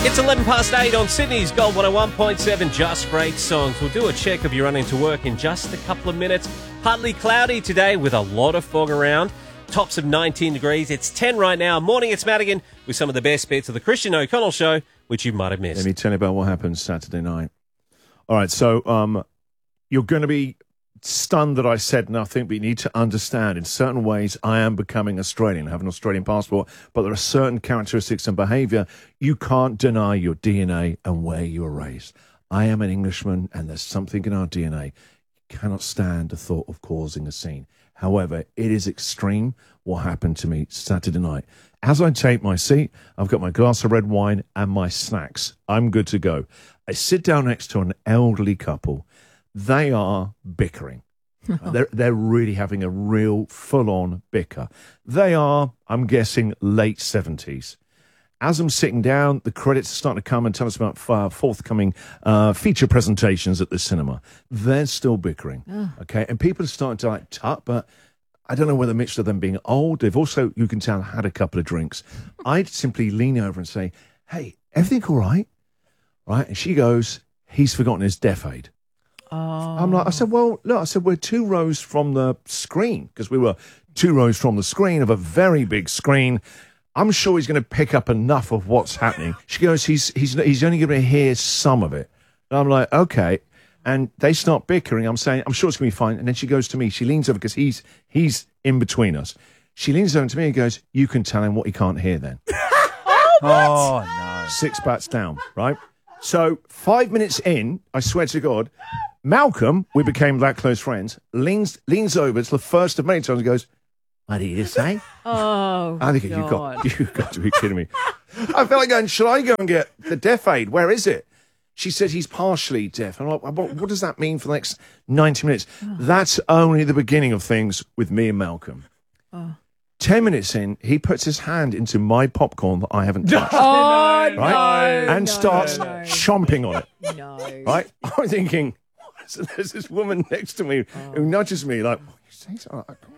It's 11 past 8 on Sydney's Gold 101.7. Just great songs. We'll do a check of you running to work in just a couple of minutes. Partly cloudy today with a lot of fog around. Tops of 19 degrees. It's 10 right now. Morning, it's Madigan with some of the best bits of the Christian O'Connell Show, which you might have missed. Let me tell you about what happened Saturday night. All right, so you're going to be stunned that I said nothing, but you need to understand in certain ways I am becoming Australian. I have an Australian passport, but there are certain characteristics and behaviour you can't deny your DNA and where you were raised. I am an Englishman, and there's something in our DNA. You cannot stand the thought of causing a scene. However, it is extreme what happened to me Saturday night. As I take my seat, I've got my glass of red wine and my snacks. I'm good to go. I sit down next to an elderly couple. They are bickering. They're really having a real full-on bicker. They are, I'm guessing, late 70s. As I'm sitting down, the credits are starting to come and tell us about forthcoming feature presentations at the cinema. They're still bickering, okay? And people are starting to like tut, but I don't know whether mixed with them being old. They've also, you can tell, had a couple of drinks. I'd simply lean over and say, hey, everything all right? Right? And she goes, he's forgotten his deaf aid. I said, well, look, we're 2 rows from the screen, because we were 2 rows from the screen of a very big screen. I'm sure he's going to pick up enough of what's happening. She goes, he's only going to hear some of it. And I'm like, okay. And they start bickering. I'm saying, I'm sure it's going to be fine. And then she goes to me. She leans over because he's in between us. She leans over to me and goes, you can tell him what he can't hear then. Oh, no. 6 bats down, right? So 5 minutes in, I swear to God, Malcolm, we became that close friends, leans over. It's the first of many times and goes, what did you just say? Oh, I think you've got to be kidding me. I felt like going, shall I go and get the deaf aid? Where is it? She said he's partially deaf. I'm like, what does that mean for the next 90 minutes? That's only the beginning of things with me and Malcolm. 10 minutes in, he puts his hand into my popcorn that I haven't touched. Oh, right? no. And starts chomping on it. No. Right? I'm thinking, there's this woman next to me who nudges me like, you say something like that?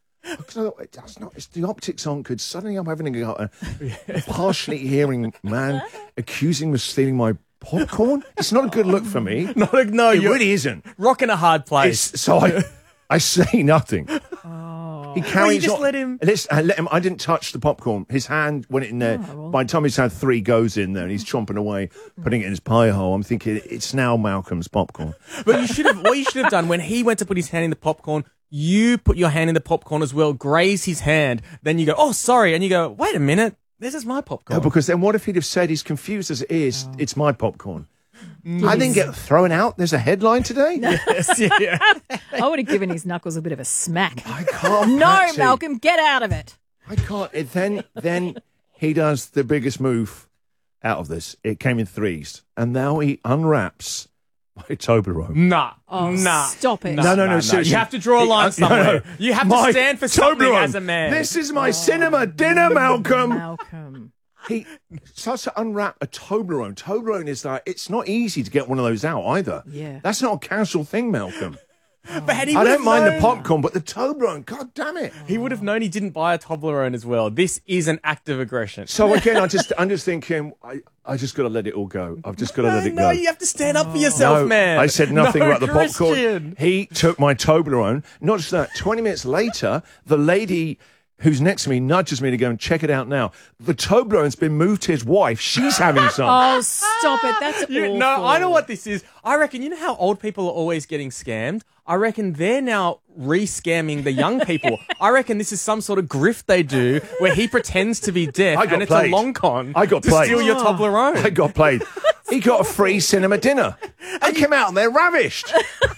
It's the optics aren't good. Suddenly I'm having a partially hearing man accusing me of stealing my popcorn. It's not a good look for me. No, it really isn't. Rocking a hard place. So I say nothing. He carries just on. let him. I let him. I didn't touch the popcorn. His hand went in there. By the time he's had 3 goes in there and he's chomping away, putting it in his pie hole, I'm thinking it's now Malcolm's popcorn. But what you should have done when he went to put his hand in the popcorn, you put your hand in the popcorn as well, graze his hand, then you go, oh, sorry, and you go, wait a minute, this is my popcorn. No, because then what if he'd have said he's confused as it is, it's my popcorn. I didn't get thrown out. There's a headline today. Yes, yeah. I would have given his knuckles a bit of a smack. I can't. No, Patsy. Malcolm, get out of it. I can't. Then he does the biggest move out of this. It came in 3s, and now he unwraps my Toblerone. Nah. Stop it. No, seriously. You have to draw a line somewhere. You have to stand for something Toblerone. as a man. This is my cinema dinner, Malcolm. Malcolm. He starts to unwrap a Toblerone. Toblerone is like, it's not easy to get one of those out either. Yeah. That's not a casual thing, Malcolm. But had he I would don't have mind the known- popcorn, but the Toblerone, God damn it. He would have known he didn't buy a Toblerone as well. This is an act of aggression. So again, I'm just thinking, I just got to let it all go. I've just got to let it go. No, you have to stand up for yourself, No, man. I said nothing No, about the popcorn. Christian. He took my Toblerone. Not just that, 20 minutes later, the lady who's next to me nudges me to go and check it out now. The Toblerone's been moved to his wife. She's having some. Oh, stop it. That's awful. No, I know what this is. I reckon, you know how old people are always getting scammed? I reckon they're now re-scamming the young people. I reckon this is some sort of grift they do where he pretends to be deaf and it's a long con I got to played. steal your Toblerone. I got played. He got a free cinema dinner. I came out and they're ravished.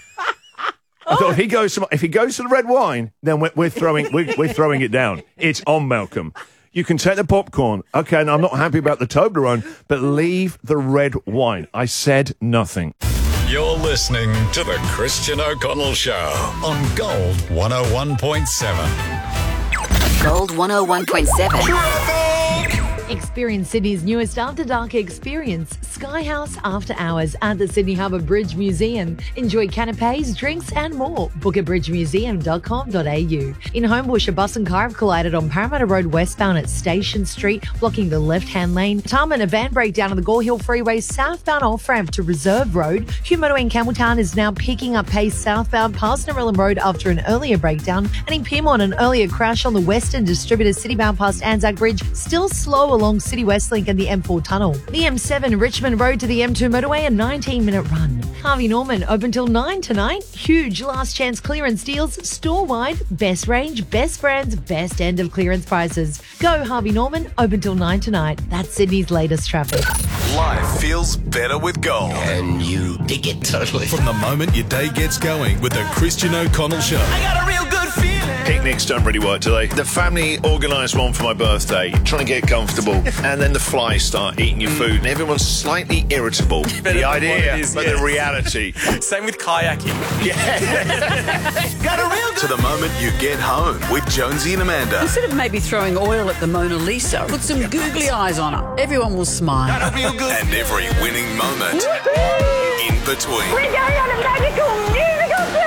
I thought if he goes to the red wine, then we're throwing it down. It's on, Malcolm. You can take the popcorn. Okay, and I'm not happy about the Toblerone, but leave the red wine. I said nothing. You're listening to the Christian O'Connell Show on Gold 101.7. Gold 101.7. Experience Sydney's newest After Dark experience, Sky House After Hours at the Sydney Harbour Bridge Museum. Enjoy canapes, drinks and more. Book at bridgemuseum.com.au. In Homebush, a bus and car have collided on Parramatta Road westbound at Station Street, blocking the left-hand lane. Tarman, a van breakdown on the Gore Hill Freeway southbound off-ramp to Reserve Road. Hugh Motorway in Campbelltown is now picking up pace southbound past Narellan Road after an earlier breakdown. And in Pyrmont, an earlier crash on the Western Distributor citybound past Anzac Bridge, still slow along City Westlink and the M4 tunnel. The M7 Richmond Road to the M2 motorway, a 19-minute run. Harvey Norman open till 9 tonight. Huge last chance clearance deals store-wide. Best range, best brands, best end of clearance prices. Go Harvey Norman open till 9 tonight. That's Sydney's latest traffic. Life feels better with gold. And you dig it totally. From the moment your day gets going with the Christian O'Connell Show. I got a real good feeling. Picnics don't really work, do they? The family organised one for my birthday, trying to get comfortable, and then the flies start eating your food, and everyone's slightly irritable. The idea, but the reality. Same with kayaking. Got a real good To the moment you get home with Jonesy and Amanda. Instead of maybe throwing oil at the Mona Lisa, put some googly eyes on her. Everyone will smile. Got a real good And every winning moment in between. We're going on a magical musical tour!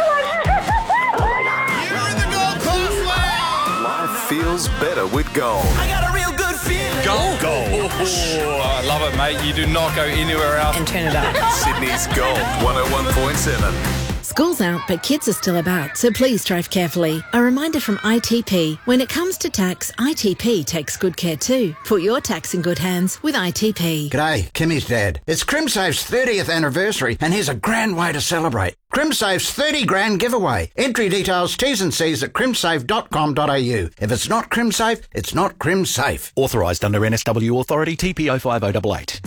Life feels better with gold. I got a real good feeling. Gold. I love it, mate. You do not go anywhere else. And turn it up. Sydney's Gold 101.7. School's out, but kids are still about, so please drive carefully. A reminder from ITP, when it comes to tax, ITP takes good care too. Put your tax in good hands with ITP. G'day, Kimmy's dad. It's CrimSafe's 30th anniversary, and here's a grand way to celebrate. CrimSafe's 30 grand giveaway. Entry details, T's and C's at crimsafe.com.au. If it's not CrimSafe, it's not CrimSafe. Authorised under NSW Authority TPO 5088.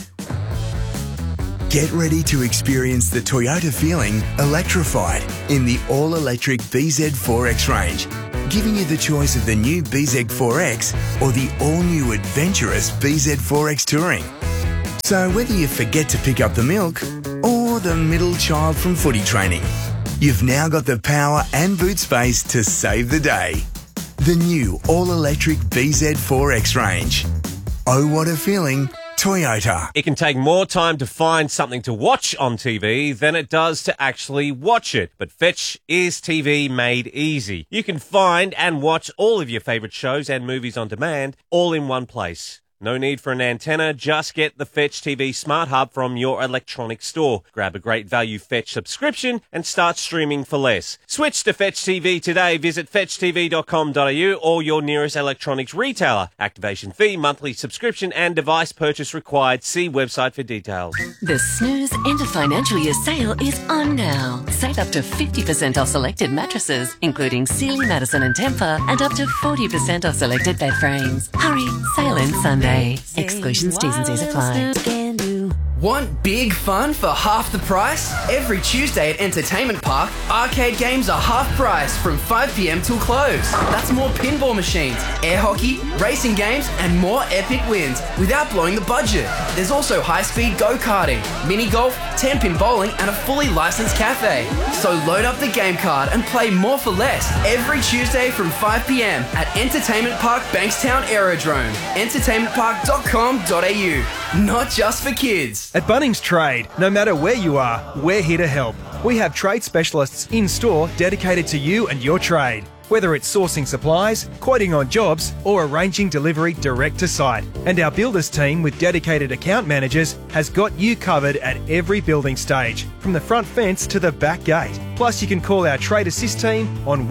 Get ready to experience the Toyota feeling electrified in the all-electric BZ4X range, giving you the choice of the new BZ4X or the all-new adventurous BZ4X Touring. So whether you forget to pick up the milk or the middle child from footy training, you've now got the power and boot space to save the day. The new all-electric BZ4X range. Oh, what a feeling. Toyota. It can take more time to find something to watch on TV than it does to actually watch it. But Fetch is TV made easy. You can find and watch all of your favourite shows and movies on demand, all in one place. No need for an antenna, just get the Fetch TV Smart Hub from your electronics store. Grab a great value Fetch subscription and start streaming for less. Switch to Fetch TV today. Visit fetchtv.com.au or your nearest electronics retailer. Activation fee, monthly subscription and device purchase required. See website for details. The Snooze End of Financial Year sale is on now. Save up to 50% off selected mattresses, including Sealy, Madison and Tempur, and up to 40% off selected bed frames. Hurry, sale ends Sunday. Exclusions, T's and C's apply. Want big fun for half the price? Every Tuesday at Entertainment Park, arcade games are half price from 5 p.m. till close. That's more pinball machines, air hockey, racing games, and more epic wins without blowing the budget. There's also high-speed go-karting, mini golf, 10-pin bowling, and a fully licensed cafe. So load up the game card and play more for less every Tuesday from 5 p.m. at Entertainment Park Bankstown Aerodrome. entertainmentpark.com.au. Not just for kids. At Bunnings Trade, no matter where you are, we're here to help. We have trade specialists in store dedicated to you and your trade. Whether it's sourcing supplies, quoting on jobs, or arranging delivery direct to site. And our builders team with dedicated account managers has got you covered at every building stage, from the front fence to the back gate. Plus, you can call our Trade Assist team on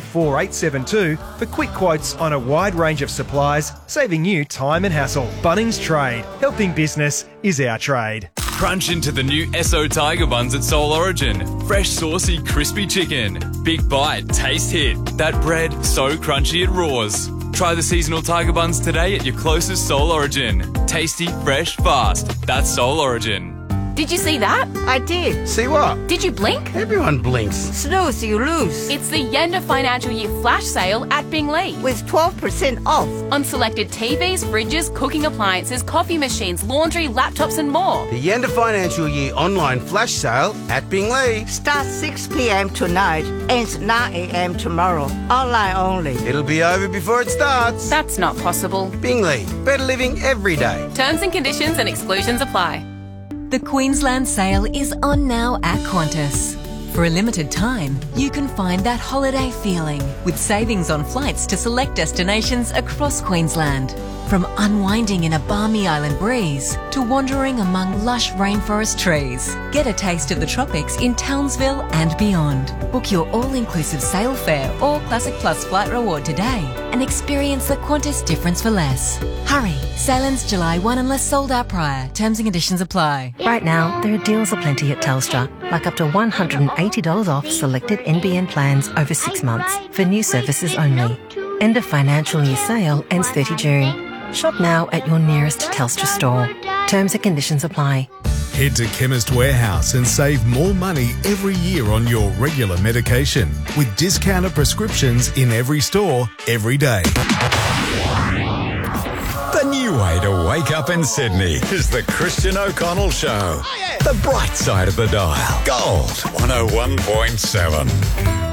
134872 for quick quotes on a wide range of supplies, saving you time and hassle. Bunnings Trade. Helping business is our trade. Crunch into the new Esso Tiger Buns at Soul Origin. Fresh, saucy, crispy chicken. Big bite, taste hit. That bread, so crunchy it roars. Try the seasonal Tiger Buns today at your closest Soul Origin. Tasty, fresh, fast. That's Soul Origin. Did you see that? I did. See what? Did you blink? Everyone blinks. Snooze, you lose. It's the Yenda Financial Year flash sale at Bingley. With 12% off. On selected TVs, fridges, cooking appliances, coffee machines, laundry, laptops and more. The Yenda Financial Year online flash sale at Bingley. Starts 6 p.m. tonight, ends 9 a.m. tomorrow. Online only. It'll be over before it starts. That's not possible. Bingley, better living every day. Terms and conditions and exclusions apply. The Queensland sale is on now at Qantas. For a limited time, you can find that holiday feeling with savings on flights to select destinations across Queensland. From unwinding in a balmy island breeze to wandering among lush rainforest trees. Get a taste of the tropics in Townsville and beyond. Book your all-inclusive sail fare or Classic Plus flight reward today and experience the Qantas difference for less. Hurry! Sailings July 1 unless sold out prior. Terms and conditions apply. Right now, there are deals aplenty at Telstra, like up to $180 off selected NBN plans over 6 months for new services only. End of financial year sale ends 30 June. Shop now at your nearest Telstra store. Terms and conditions apply. Head to Chemist Warehouse and save more money every year on your regular medication with discounted prescriptions in every store, every day. The new way to wake up in Sydney is the Christian O'Connell Show. The bright side of the dial. Gold 101.7.